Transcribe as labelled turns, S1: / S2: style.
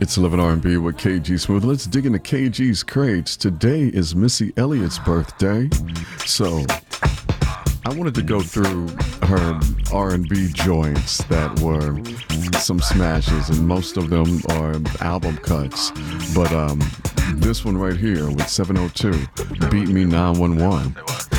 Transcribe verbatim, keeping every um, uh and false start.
S1: It's eleven R and B with K G Smooth. Let's dig into K G's crates. Today is Missy Elliott's birthday, so I wanted to go through her R and B joints that were some smashes, and most of them are album cuts. But um, this one right here with seven oh two, Beat Me nine one one.